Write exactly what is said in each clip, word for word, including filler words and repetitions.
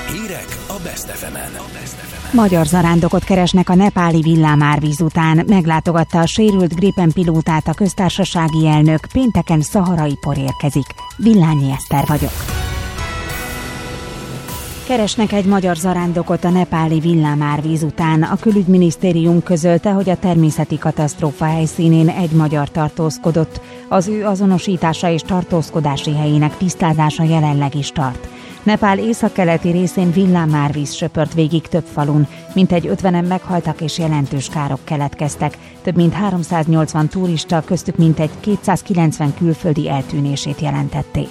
Hírek a Best ef emen. Magyar zarándokot keresnek a nepáli villámárvíz után. Meglátogatta a sérült Gripen pilótát a köztársasági elnök. Pénteken szaharai por érkezik. Villányi Eszter vagyok. Keresnek egy magyar zarándokot a nepáli villámárvíz után. A külügyminisztérium közölte, hogy a természeti katasztrófa helyszínén egy magyar tartózkodott. Az ő azonosítása és tartózkodási helyének tisztázása jelenleg is tart. Nepál északkeleti részén villámárvíz söpört végig több falun, mintegy ötvenen meghaltak és jelentős károk keletkeztek. Több mint háromszáznyolcvan turista, köztük mintegy kétszázkilencven külföldi eltűnését jelentették.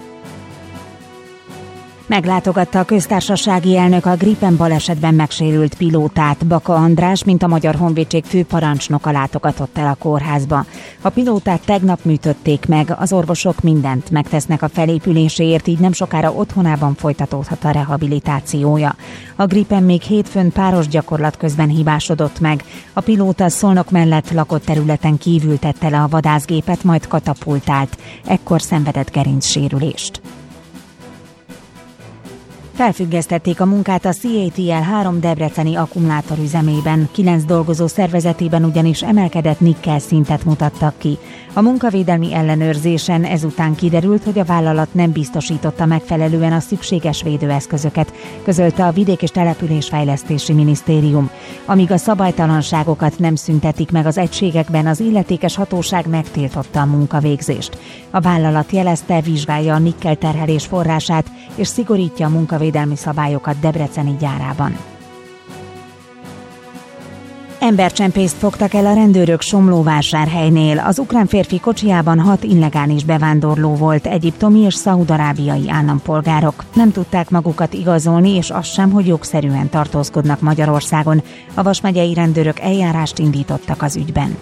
Meglátogatta a köztársasági elnök a Gripen balesetben megsérült pilótát. Baka András, mint a Magyar Honvédség főparancsnoka látogatott el a kórházba. A pilótát tegnap műtötték meg, az orvosok mindent megtesznek a felépüléséért, így nem sokára otthonában folytatódhat a rehabilitációja. A Gripen még hétfőn páros gyakorlat közben hibásodott meg. A pilóta Szolnok mellett lakott területen kívül tette le a vadászgépet, majd katapultált. Ekkor szenvedett gerincsérülést. Felfüggesztették a munkát a cé á té el három debreceni akkumulátorüzemében, kilenc dolgozó szervezetében ugyanis emelkedett nikkel szintet mutattak ki. A munkavédelmi ellenőrzésen ezután kiderült, hogy a vállalat nem biztosította megfelelően a szükséges védőeszközöket, közölte a Vidék- és Településfejlesztési Minisztérium. Amíg a szabálytalanságokat nem szüntetik meg az egységekben, az illetékes hatóság megtiltotta a munkavégzést. A vállalat jelezte, vizsgálja a nikkel terhelés forrását, és szigorítja a munkavédelmi szabályokat debreceni gyárában. Embercsempészt fogtak el a rendőrök Somlóvásárhelynél. Az ukrán férfi kocsijában hat illegális bevándorló volt, egyiptomi és szaúd-arábiai állampolgárok. Nem tudták magukat igazolni, és az sem, hogy jogszerűen tartózkodnak Magyarországon. A Vas megyei rendőrök eljárást indítottak az ügyben.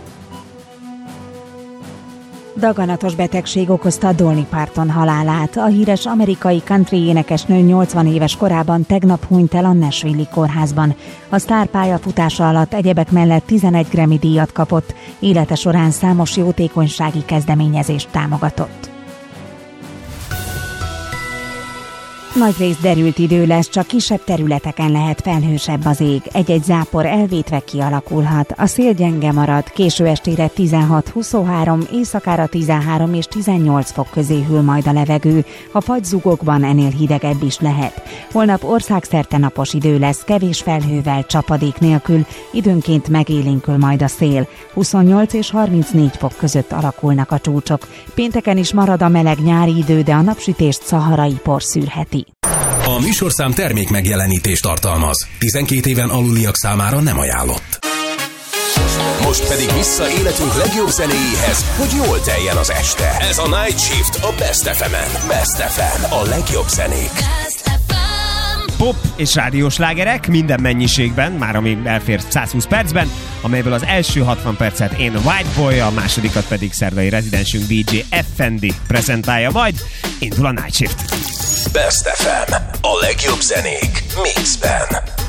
Daganatos betegség okozta a Dolly Parton halálát. A híres amerikai country énekesnő nyolcvan éves korában tegnap hunyt el a Nashville-i kórházban. A sztár pályafutása alatt egyebek mellett tizenegy Grammy díjat kapott, élete során számos jótékonysági kezdeményezést támogatott. Nagyrészt derült idő lesz, csak kisebb területeken lehet felhősebb az ég. Egy-egy zápor elvétve kialakulhat. A szél gyenge marad, késő estére tizenhat huszonhárom, éjszakára tizenhárom és tizennyolc fok közé hűl majd a levegő. A fagyzugokban ennél hidegebb is lehet. Holnap országszerte napos idő lesz, kevés felhővel, csapadék nélkül, időnként megélénkül majd a szél. huszonnyolc és harmincnégy fok között alakulnak a csúcsok. Pénteken is marad a meleg nyári idő, de a napsütést szaharai por szűrheti. A műsorszám termék megjelenítést tartalmaz. tizenkét éven aluliak számára nem ajánlott. Most pedig vissza életünk legjobb zenéjéhez, hogy jól teljen az este. Ez a Night Shift a Best ef emen. Best ef em, a legjobb zenék. Pop és rádiós slágerek minden mennyiségben, már amíg elfér százhúsz percben, amelyből az első hatvan percet én White Boy, a másodikat pedig szerdai rezidensünk dé dzsé Effendi prezentálja majd. Indul a Night Shift. Best ef em, a legjobb zenék mixben.